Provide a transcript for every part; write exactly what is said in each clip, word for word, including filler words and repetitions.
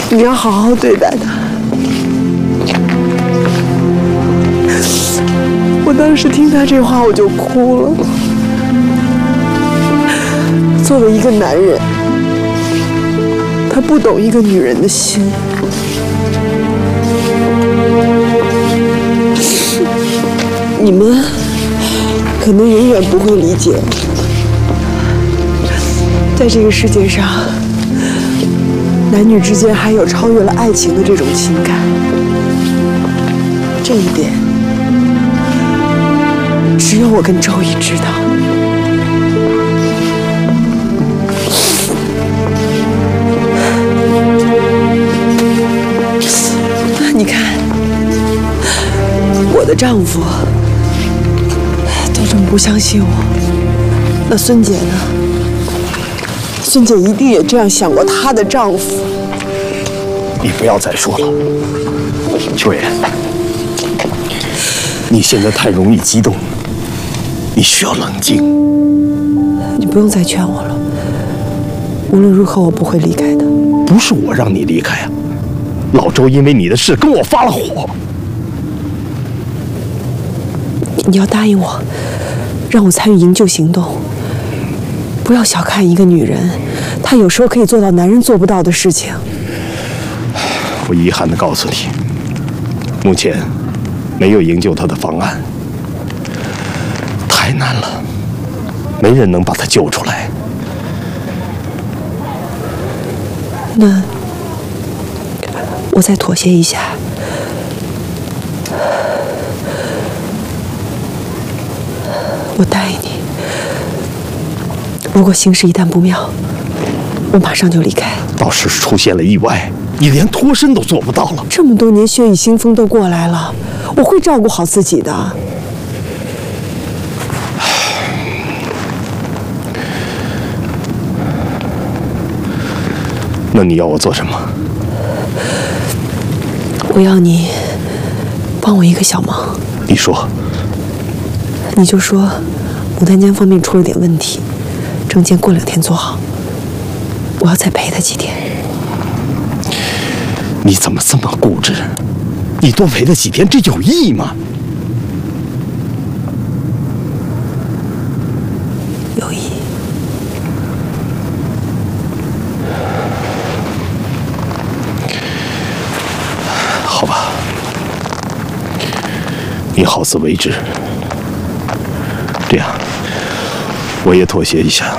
你要好好对待他。我当时听他这话我就哭了。作为一个男人，他不懂一个女人的心。你们可能永远不会理解，在这个世界上，男女之间还有超越了爱情的这种情感。这一点，只有我跟周易知道。你看，我的丈夫都这么不相信我，那孙姐呢？孙姐一定也这样想过她的丈夫。 你不要再说了，秋妍，你现在太容易激动，你需要冷静。 你不用再劝我了，无论如何我不会离开的。 不是我让你离开啊，老周因为你的事跟我发了火。 你要答应我，让我参与营救行动。不要小看一个女人，她有时候可以做到男人做不到的事情。 我遗憾地告诉你，目前没有营救她的方案，太难了，没人能把她救出来。 那我再妥协一下。我答应你，如果形势一旦不妙，我马上就离开。 到时出现了意外，你连脱身都做不到了。 这么多年血雨腥风都过来了，我会照顾好自己的。 那你要我做什么？ 我要你帮我一个小忙。 你说。 你就说牡丹江方面出了点问题，证件过两天做好，我要再陪他几天。 你怎么这么固执？你多陪他几天，这有意义吗？ 有意义。 好吧，你好自为之。这样，我也妥协一下。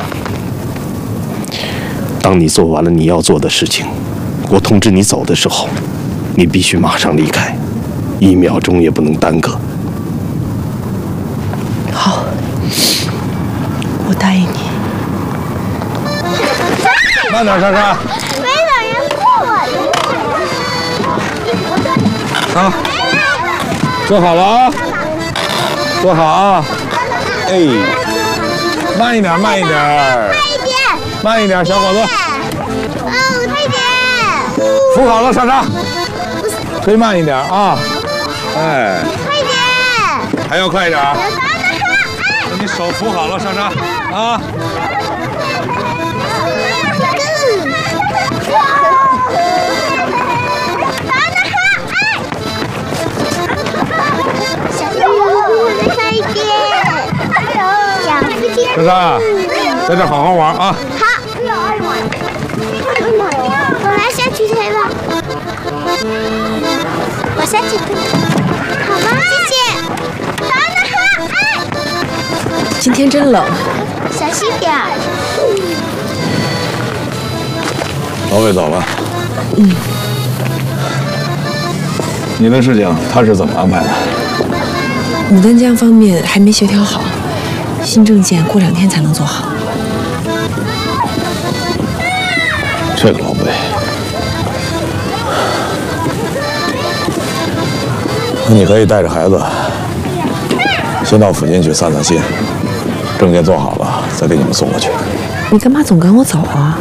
当你做完了你要做的事情，我通知你走的时候，你必须马上离开，一秒钟也不能耽搁。 好，我答应你。 慢点，莎莎。 没有人过我。 啊，坐好了啊，坐好啊。哎，慢一点，慢一点， 慢一点， 慢一点，小伙子。 哦，快点！ 扶好了，莎莎，推慢一点啊！哎， 快点！ 还要快一点。 哎， 你手扶好了，莎莎啊！莎莎，在这好好玩啊！ 好，我来下去推吧。我下去推，好吗？谢谢。打得好，哎！ 今天真冷， 小心点儿。 老魏走了。 嗯。 你的事情他是怎么安排的？ 牡丹江方面还没协调好。新证件过两天才能做好。 这个老魏，那你可以带着孩子先到附近去散散心，证件做好了再给你们送过去。 你干嘛总赶我走啊？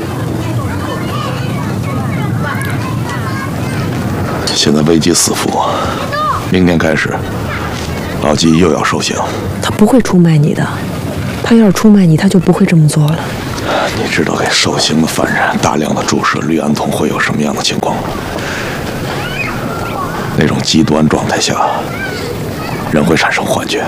现在危机四伏，明天开始，老纪又要受刑。 他不会出卖你的。他要是出卖你，他就不会这么做了。 你知道给受刑的犯人大量的注射氯胺酮会有什么样的情况吗？那种极端状态下，人会产生幻觉。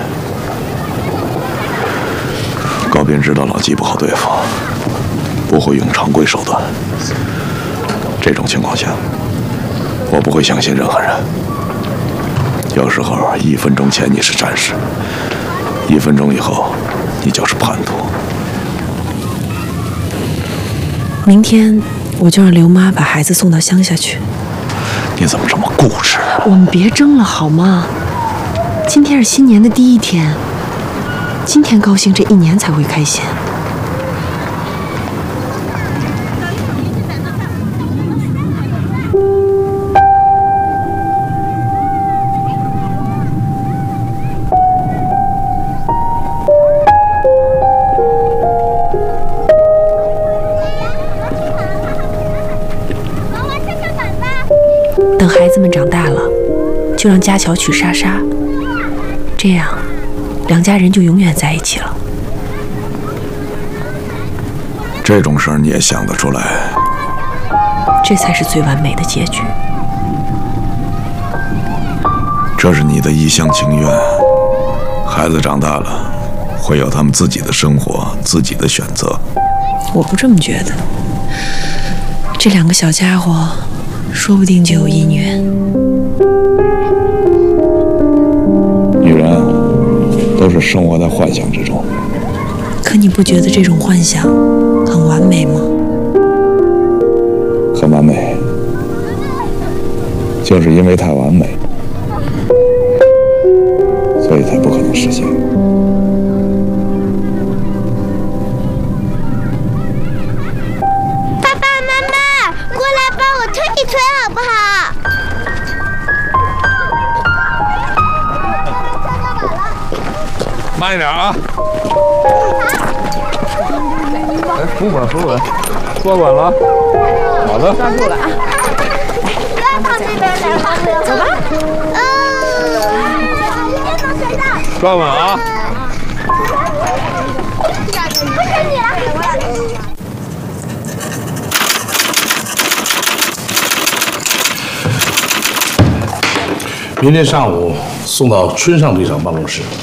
高斌知道老纪不好对付，不会用常规手段。这种情况下，我不会相信任何人。有时候，一分钟前你是战士，一分钟以后，你就是叛徒。 明天我就让刘妈把孩子送到乡下去。 你怎么这么固执？ 我们别争了好吗？今天是新年的第一天，今天高兴，这一年才会开心。等孩子们长大了，就让家乔娶莎莎，这样两家人就永远在一起了。 这种事儿你也想得出来？ 这才是最完美的结局。 这是你的一厢情愿。孩子长大了，会有他们自己的生活，自己的选择。 我不这么觉得。这两个小家伙，说不定就有姻缘。 女人都是生活在幻想之中。 可你不觉得这种幻想很完美吗？ 很完美，就是因为太完美，所以才不可能实现。 爸爸妈妈，过来帮我推一推好不好？ 慢一点啊！哎，扶稳，扶稳，坐稳了。好的，抓住了啊！ 来，往这边来，走吧。嗯，别走水道。 抓稳啊！ 不是你了。 明天上午送到春上队长办公室。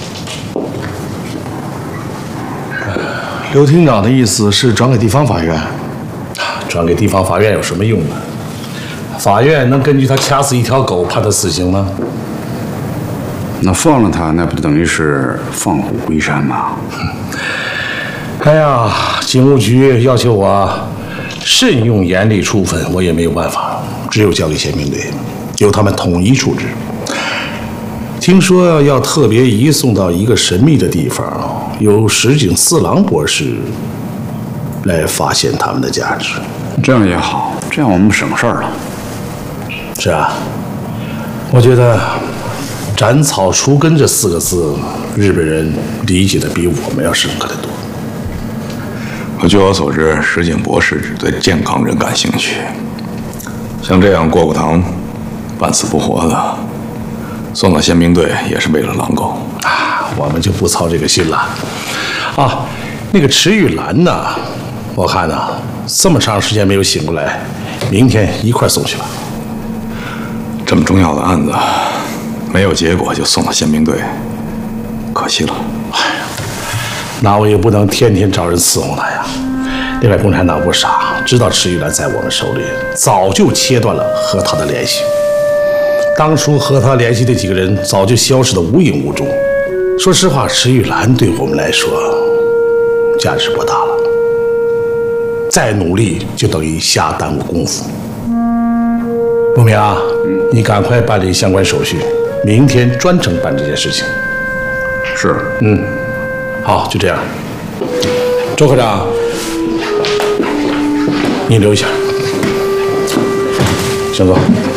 刘厅长的意思是转给地方法院。转给地方法院有什么用呢？法院能根据他掐死一条狗判他死刑吗？ 那放了他，那不等于是放虎归山吗？ 哎呀，警务局要求我慎用严厉处分，我也没有办法，只有交给宪兵队，由他们统一处置。听说要特别移送到一个神秘的地方，由石井四郎博士来发现他们的价值。 这样也好，这样我们省事儿了。 是啊，我觉得“斩草除根”这四个字，日本人理解的比我们要深刻得多。 据我所知，石井博士只对健康人感兴趣。像这样过过堂、半死不活的，送到宪兵队也是为了狼狗啊，我们就不操这个心了。啊，那个池玉兰呢？我看呢，这么长时间没有醒过来，明天一块送去吧。 这么重要的案子，没有结果就送到宪兵队，可惜了。 哎呀，那我也不能天天找人伺候他呀。另外，共产党不傻，知道池玉兰在我们手里，早就切断了和他的联系。当初和他联系的几个人早就消失得无影无踪。说实话，池玉兰对我们来说价值不大了，再努力就等于瞎耽误功夫。陆明啊，你赶快办理相关手续，明天专程办这件事情。 是， 嗯，好，就这样。周科长，你留一下。行哥。